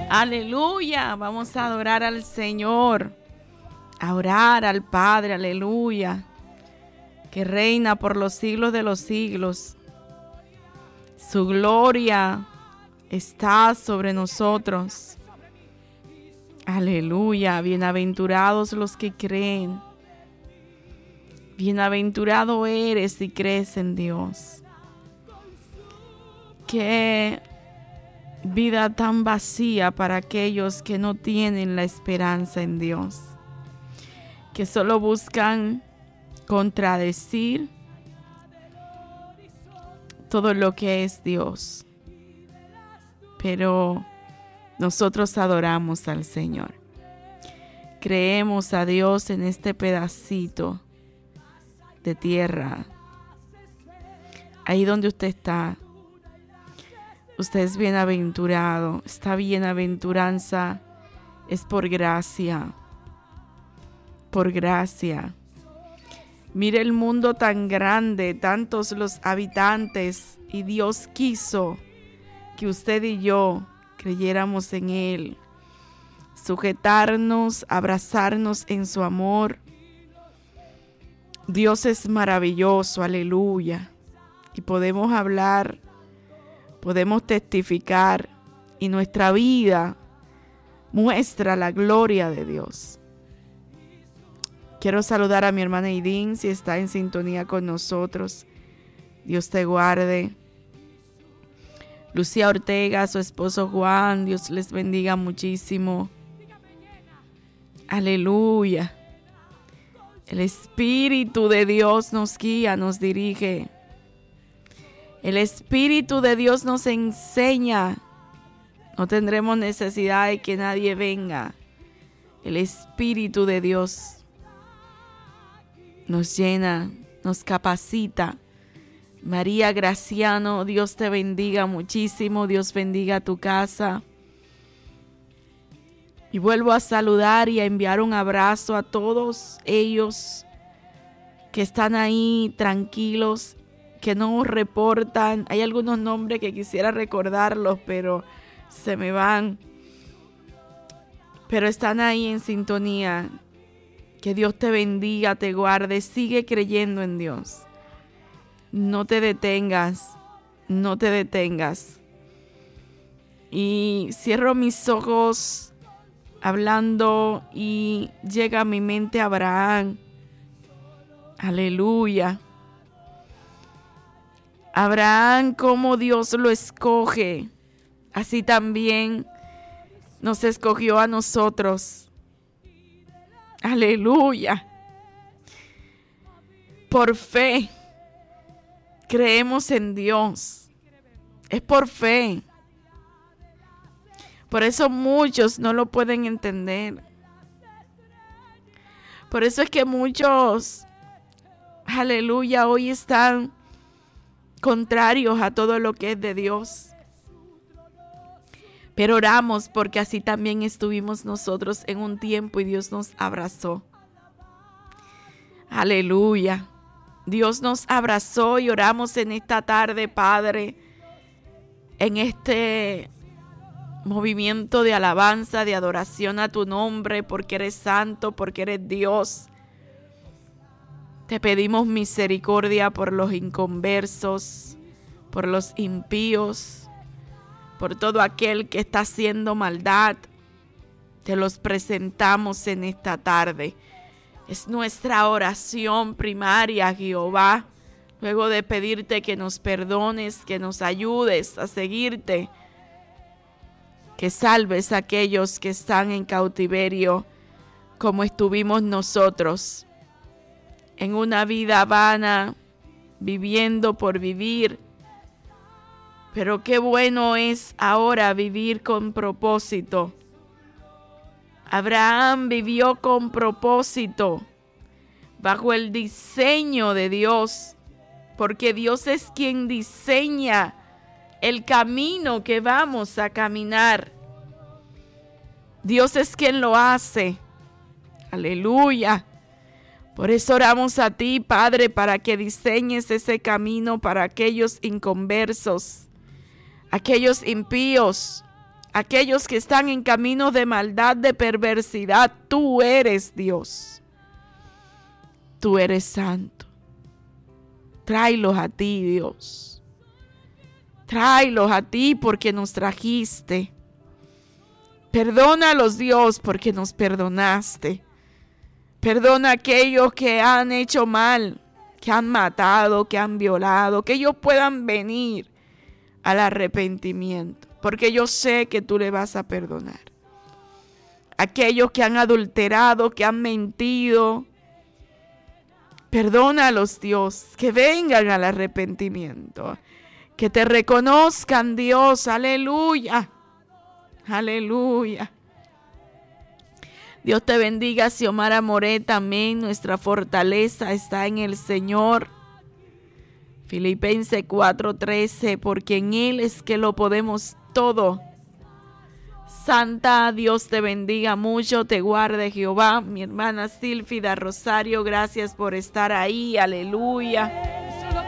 Aleluya. Vamos a adorar al Señor, a orar al Padre. Aleluya. Que reina por los siglos de los siglos. Su gloria está sobre nosotros. Aleluya. Bienaventurados los que creen. Bienaventurado eres si crees en Dios. Qué vida tan vacía para aquellos que no tienen la esperanza en Dios, que solo buscan contradecir todo lo que es Dios. Pero nosotros adoramos al Señor. Creemos a Dios en este pedacito de tierra. Ahí donde usted está, usted es bienaventurado. Esta bienaventuranza es por gracia. Por gracia. Mire el mundo tan grande, tantos los habitantes, y Dios quiso que usted y yo creyéramos en Él, sujetarnos, abrazarnos en su amor. Dios es maravilloso, aleluya. Y podemos hablar, podemos testificar, y nuestra vida muestra la gloria de Dios. Quiero saludar a mi hermana Idín, si está en sintonía con nosotros. Dios te guarde. Lucía Ortega, su esposo Juan, Dios les bendiga muchísimo. Aleluya. El Espíritu de Dios nos guía, nos dirige. El Espíritu de Dios nos enseña. No tendremos necesidad de que nadie venga. El Espíritu de Dios nos llena, nos capacita. María Graciano, Dios te bendiga muchísimo. Dios bendiga tu casa. Y vuelvo a saludar y a enviar un abrazo a todos ellos que están ahí tranquilos, que no reportan. Hay algunos nombres que quisiera recordarlos, pero se me van. Pero están ahí en sintonía. Que Dios te bendiga, te guarde. Sigue creyendo en Dios. No te detengas. No te detengas. Y cierro mis ojos hablando y llega a mi mente Abraham. Aleluya. Abraham, como Dios lo escoge, así también nos escogió a nosotros. Aleluya. Por fe creemos en Dios. Es por fe. Por eso muchos no lo pueden entender. Por eso es que muchos, aleluya, hoy están contrarios a todo lo que es de Dios. Pero oramos porque así también estuvimos nosotros en un tiempo y Dios nos abrazó. Aleluya. Dios nos abrazó y oramos en esta tarde, Padre, en este movimiento de alabanza, de adoración a tu nombre, porque eres santo, porque eres Dios. Te pedimos misericordia por los inconversos, por los impíos, por todo aquel que está haciendo maldad. Te los presentamos en esta tarde. Es nuestra oración primaria, Jehová, luego de pedirte que nos perdones, que nos ayudes a seguirte, que salves a aquellos que están en cautiverio, como estuvimos nosotros, en una vida vana, viviendo por vivir. Pero qué bueno es ahora vivir con propósito. Abraham vivió con propósito, bajo el diseño de Dios, porque Dios es quien diseña el camino que vamos a caminar. Dios es quien lo hace. Aleluya. Por eso oramos a ti, Padre, para que diseñes ese camino para aquellos inconversos, aquellos impíos, aquellos que están en caminos de maldad, de perversidad. Tú eres Dios. Tú eres santo. Tráelos a ti, Dios. Tráelos a ti porque nos trajiste. Perdónalos, Dios, porque nos perdonaste. Perdona a aquellos que han hecho mal, que han matado, que han violado, que ellos puedan venir al arrepentimiento, porque yo sé que tú le vas a perdonar. Aquellos que han adulterado, que han mentido, perdónalos, Dios, que vengan al arrepentimiento, que te reconozcan, Dios, aleluya, aleluya. Dios te bendiga, Xiomara Moret, amén. Nuestra fortaleza está en el Señor. Filipenses 4:13, porque en Él es que lo podemos todo. Santa, Dios te bendiga mucho, te guarde Jehová. Mi hermana Sílfida Rosario, gracias por estar ahí, aleluya.